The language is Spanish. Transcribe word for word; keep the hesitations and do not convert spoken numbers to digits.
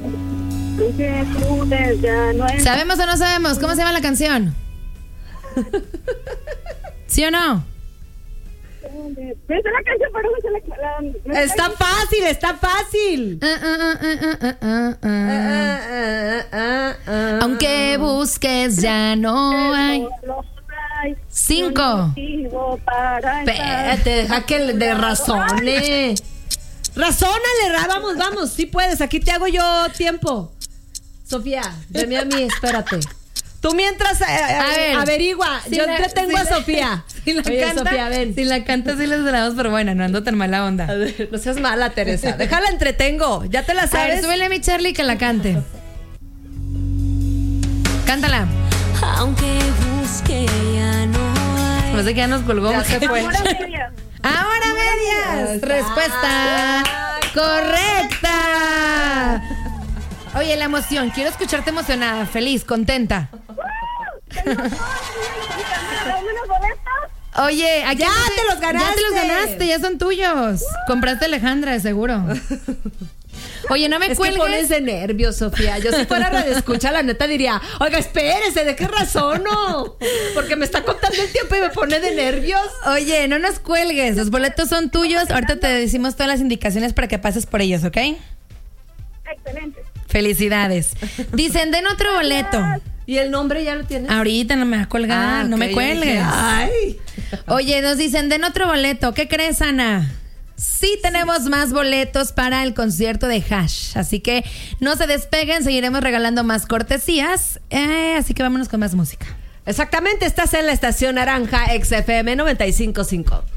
¿Sabemos o no sabemos? ¿Cómo se llama la canción? ¿Sí o no? Está fácil, está fácil. Aunque busques ya no hay. Cinco. Espérate, deja que de razone. Razónale, Ra, vamos, vamos, sí puedes, aquí te hago yo tiempo. Sofía, venme a mí, espérate. Tú mientras eh, a ver, averigua, si yo la, entretengo si a la, Sofía. Si la Oye, canta, Sofía, ven. Si la canta, sí les damos, pero bueno, no ando tan mala onda. A ver, no seas mala, Teresa. Déjala entretengo, ya te la sabes. A ver, súbele a mi Charlie que la cante. Cántala. Aunque busque ya no hay. No sé que ya nos colgó. Ya se fue. Ahora medias. Ahora medias. Respuesta correcta. Oye, la emoción. Quiero escucharte emocionada, feliz, contenta. Oye, aquí ya no te los ganaste. Ya te los ganaste, ya son tuyos. Compraste Alejandra, de seguro. Oye, no me es cuelgues. Que pones de nervios, Sofía. Yo si fuera radioescucha, la neta diría, oiga, espérese, ¿de qué razón no? Porque me está contando el tiempo y me pone de nervios. Oye, no nos cuelgues. Los boletos son tuyos. Ahorita te decimos todas las indicaciones para que pases por ellos, ¿ok? Excelente. Felicidades. Dicen, den otro boleto. ¿Y el nombre ya lo tienes? Ahorita no me va a colgar, Ah, no okay, me cuelgues. dije, ay. Oye, nos dicen, den otro boleto. ¿Qué crees, Ana? Sí tenemos más boletos para el concierto de Hash. Así que no se despeguen, seguiremos regalando más cortesías. Eh, así que vámonos con más música. Exactamente, estás en la estación Naranja X F M noventa y cinco punto cinco.